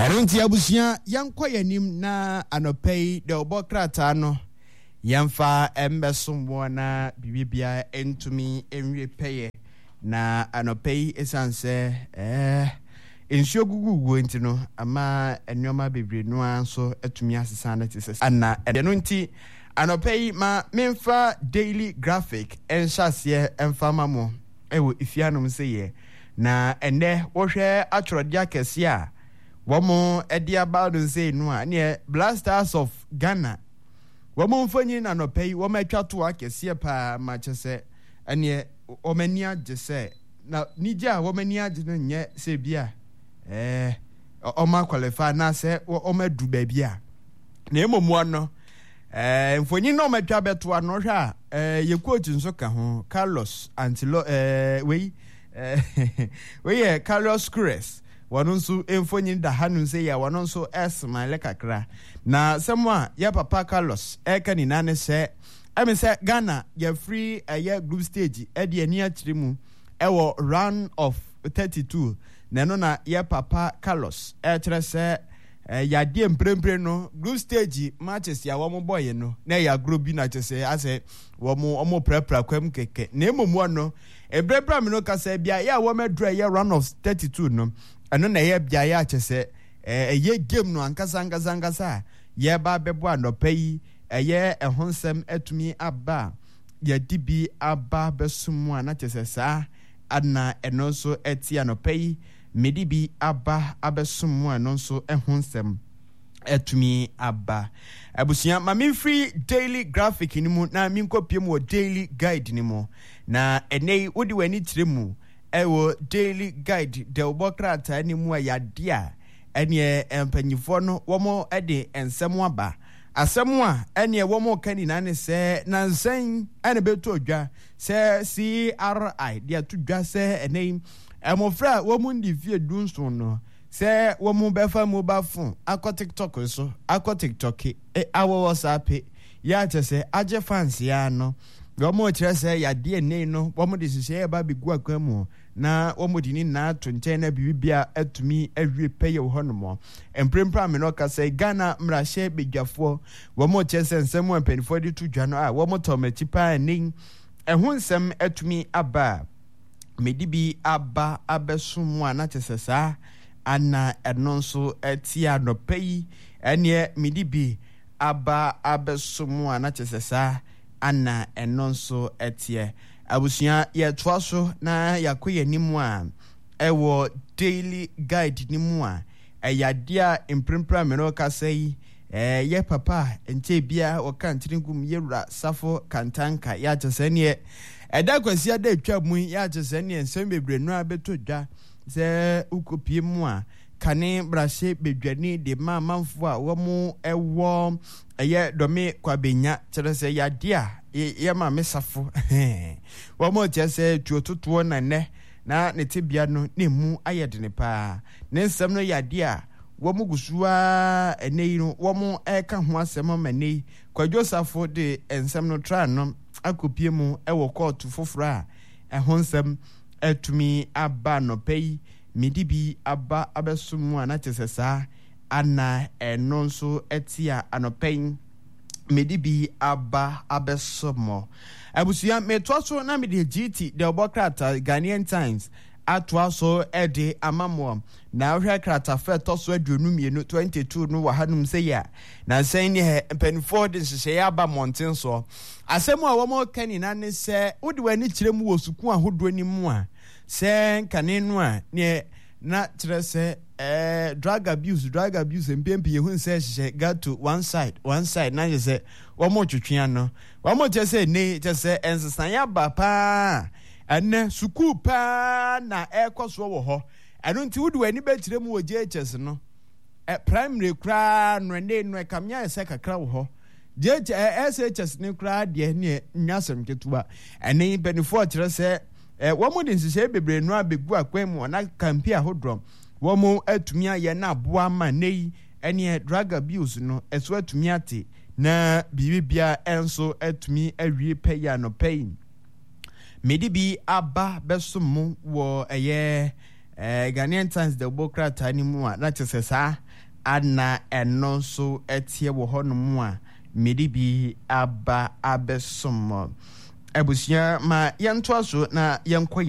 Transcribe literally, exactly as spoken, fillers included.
Erunti abusia yankwa yanim na anopei de obokrata no yamfa embesombo na bibibia entumi enwe peye na anopei esanse eh ensio gugugu entino ama enwoma bebre no anso etumi asesa na tese ana erunti anopei ma memfa daily graphic enhyase emfa mamo ewo ifianom seye na ende wo hwe atworodia kese a Wamo edi about say no near Blasters of Ghana. Wamo mfanyi na no pay wama atwa to akese pa ma chese ene omania jese na nija womania je nye se bia eh oma qualify na se oma du ba bia na emomu no eh mfanyi na omatwa beto ano hwa eh ye coach nso ka ho Carlos Antilo eh we eh we Carlos Cruz Wanonso emfonyi da hanu se ya wanonso esmile kakra na semwa ya papa Carlos eka ni nane se emi se Ghana ya free aya group stage e de ani akire mu ewo round of thirty-two na no na ya papa Carlos e kire se ya de mprempre no group stage matches ya wo mo boy no na ya group bi na chese ase wo mo omo prepare kwam keke na emomu no ebrebra me no kasa bia ya wo medra ya round of thirty-two no ano na ye bia ya chese eh ye game no ankasa ankasa ankasa ye ba bebo anopai eye ehonsem etumi aba ye dibi aba besumu ana chese sa ana enonso eti anopai medibi aba abesumu anonso ehonsem etumi aba abusia mami free daily graphic ni mu na mi nkopiem wo daily guide ni mu na enei wodi wani tiremu ewo daily guide de obokrata animu ayadia ene empanyifo no womo ede ensemu aba asemu a ene womo kani na ne se nansen ene beto odwa se C R I dia tudwa se ene emofra womo ndi fie dunson no se womo befa mobile phone akọ TikTok so akọ TikTok e awo WhatsApp ya chese age fans ya no womo kire se ya de ne no womo de sise ba begu akwamu na womodini na tonche na bibia atumi awie peye wo honomo emprempra me no ka say Ghana mrahye bedwafo womo chese nsem ampanifo de to dwa no a womo tomachi pa nin ehun nsem atumi aba medibi aba abesumu ana chese sa ana enonso etia no pei ene medibi aba abesumu ana chese sa ana enonso etie abusia ye twaso na yakoye nimu a ewo daily guide nimu a eyadia imprempra me no ka sei eh ye papa enche bia o kan tiringum yewra safo kantanka ya chese ne eda kwasi ada twa mu ya chese ne nsem bebre no abeto dwa se ukopie mu a kane brashe bedwani de ma manfo a wo mu ewo eye domi kwabenya kire se ya dia ye ma mesafo wo mo chese tuototo na ne na ne tibia no ne mu ayedene pa ne nsem no ya dia wo mu gusua enei no wo mu eka ho asem manei kwadwosafo de ensem no tra no akopie mu ewo court fofora ehon nsem etumi aba no pei midibi aba abesumu ana chesesa ana enonso etia anopen medibi aba abesumo abusia metwaso na mede G T de obokrata Ghanaian Times atwaso ede amamo na hwe krata fe toso aduonu mienu twenty-two no wahanum se ya na sen ne penfo de hye ya aba mountain so asemu a womo kani na ne se wodi wani kiremu wo suku ahodo ni mu a se kanenu a ne na trese eh drug abuse drug abuse mpempi ehun se hye got to one side one side na je womo twetwea no womo je se ne je se ensesan ya ba pa ane suku pa na ekoso wo ho anu nti wudu ani be kiremu wo J H S no eh primary kra no ne no kamya se kakra wo ho J H S ne kra de ne nyasem ketuba ane benefo kire se eh womo de nsise bebre no abegu akwemu na kampi ahodrom womo atumi aye na aboa ma nei ene drug abuse no eso atumi ate na bibia enso atumi awie peya no pain medibi aba besumu wo eye eh Ghanaian Times de Bokrata ni mu a na chesesa ana ɛno so ɛtie wɔ hɔ no mu a mede bi aba abɛsom abusua ma yɛntoa so na yɛnkɔ